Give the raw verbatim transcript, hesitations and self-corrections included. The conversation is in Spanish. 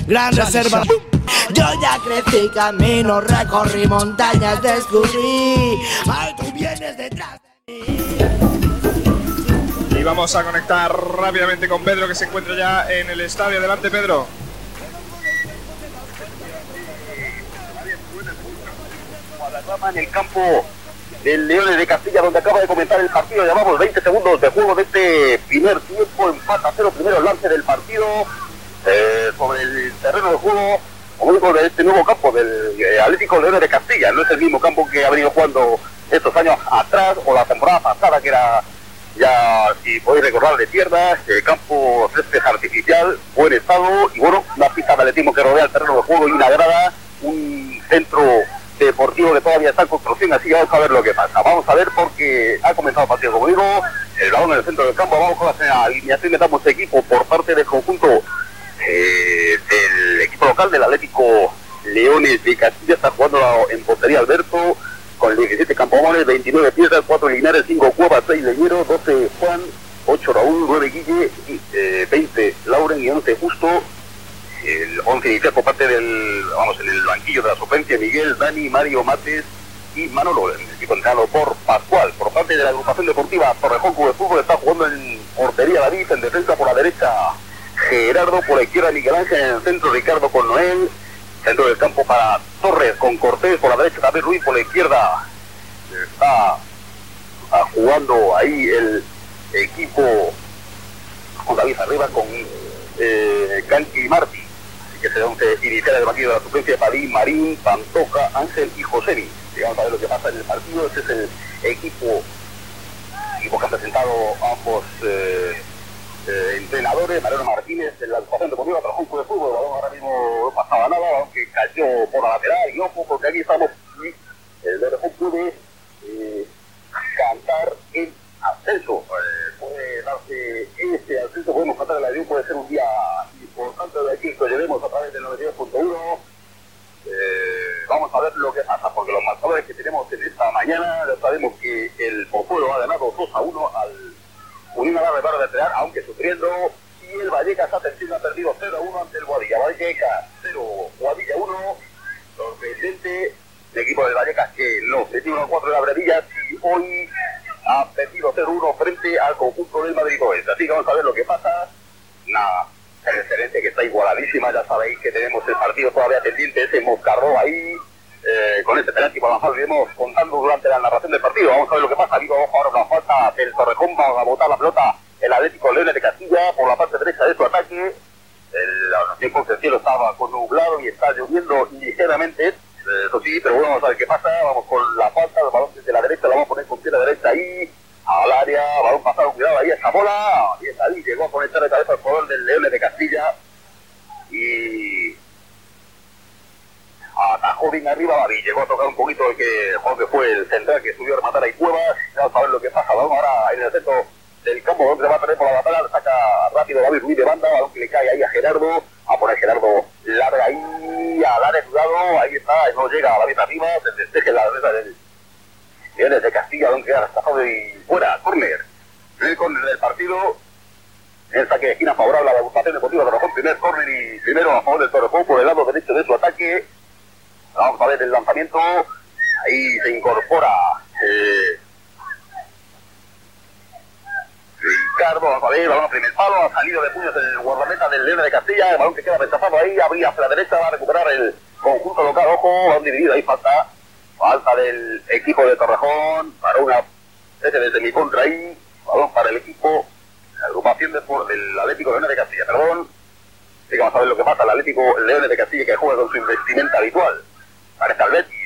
gran reserva. Yo ya crecí camino, recorrí montañas, descubrí. Ay, tú vienes detrás de mí. Y vamos a conectar rápidamente con Pedro, que se encuentra ya en el estadio. Adelante, Pedro. En el campo del Leones de Castilla, donde acaba de comenzar el partido. Llevamos veinte segundos de juego de este primer tiempo. Empata a cero, primero el lance del partido eh, sobre el terreno de juego, como digo, de este nuevo campo del eh, Atlético Leones de Castilla. No es el mismo campo que ha venido jugando estos años atrás o la temporada pasada, que era, ya si podéis recordar, de tierra, eh, campo césped artificial, buen estado, y bueno, una pista de atletismo que rodea el terreno de juego y una grada, un centro deportivo que todavía está en construcción, así que vamos a ver lo que pasa. Vamos a ver, porque ha comenzado el partido, como digo, el balón en el centro del campo. Vamos con la alineación que damos equipo por parte del conjunto eh, del equipo local del Atlético Leones de Castilla. Está jugando en portería Alberto, con el diecisiete Campomones, veintinueve Piedras, cuatro Linares, cinco Cuevas, seis Leñero, doce Juan, ocho Raúl, nueve Guille, eh, veinte Lauren y once Justo. El once inicial por parte del, vamos, en el banquillo de la suplencia, Miguel, Dani, Mario, Mates y Manolo, el equipo entrenado por Pascual. Por parte de la agrupación deportiva Torrejón Club de Fútbol está jugando en portería David, en defensa por la derecha Gerardo, por la izquierda Miguel Ángel, en el centro Ricardo con Noel, centro del campo para Torres con Cortés, por la derecha David Ruiz, por la izquierda está, está jugando ahí el equipo con David arriba con eh, Canqui y Martí. Que se once inicial del banquillo de la suplencia de Padín, Marín, Pantoja, Ángel y Josemi. Llegamos a ver lo que pasa en el partido. Este es el equipo, equipo que han presentado ambos eh, eh, entrenadores. Mariano Martínez, en la agrupación deportiva Torrejón Club de Fútbol. El balón ahora mismo no pasaba nada, aunque cayó por la lateral. Y ojo, porque aquí estamos, el Torrejón puede eh, cantar en ascenso. Eh, puede darse este ascenso, podemos cantar el avión, puede ser un día importante de aquí que llevemos a través del noventa y dos punto uno. Eh, vamos a ver lo que pasa, porque los marcadores que tenemos en esta mañana, ya sabemos que el Pozuelo ha ganado dos a uno al Unión Alarme para Lateral, aunque sufriendo, y el Vallecas Atención ha perdido cero a uno ante el Guadilla. Vallecas cero, Guadilla uno. Sorprendente el equipo del Vallecas, que no se tiene uno a cuatro de la Brevillas, y hoy ha perdido cero a uno frente al conjunto del Madrid Oeste. Así que vamos a ver lo que pasa. Nada, es excelente, que está igualadísima. Ya sabéis que tenemos el partido todavía pendiente, ese Moscarró ahí, eh, con este penalti por la falta, iremos contando durante la narración del partido. Vamos a ver lo que pasa. Ha habido ahora una falta del Torrejón, vamos a botar la pelota el Atlético Leones de Castilla por la parte derecha de su ataque. El, los tiempos del cielo estaba con nublado y está lloviendo ligeramente, eh, eso sí, pero bueno, vamos a ver qué pasa. Vamos con la falta, el balón desde la derecha, lo vamos a poner con pierna derecha ahí, al área, balón pasado, cuidado, ahí esa bola, y está ahí, llegó a conectar de cabeza el jugador del Leones de Castilla, y atajó bien arriba David, llegó a tocar un poquito el que, el jugador que fue el central que subió a rematar ahí Cuevas. Vamos a ver lo que pasa, balón ahora en el centro del campo, donde va a perder por la batalla, saca rápido David Ruiz de banda, balón que le cae ahí a Gerardo, a poner Gerardo larga ahí, al área, cuidado, ahí está, no llega a David arriba, se despeje la derecha del Leones de Castilla, balón que queda destapado y fuera, córner, el córner del partido, el saque de esquina favorable a la agrupación deportiva de Torrejón, primer córner y primero a favor del Torrejón por el lado derecho de su ataque. Vamos a ver el lanzamiento, ahí se incorpora eh, Ricardo, vamos a ver, balón a primer palo, ha salido de puños el guardameta del Leones de Castilla, el balón que queda rechazado ahí, abría hacia la derecha, va a recuperar el conjunto local, ojo, balón dividido, ahí falta, falta del equipo de Torrejón, para una, este desde mi contra ahí, balón para el equipo, la agrupación de, del Atlético Leones de Castilla, perdón, así que vamos a ver lo que pasa, el Atlético Leones de Castilla que juega con su investimenta habitual, parece al Betis,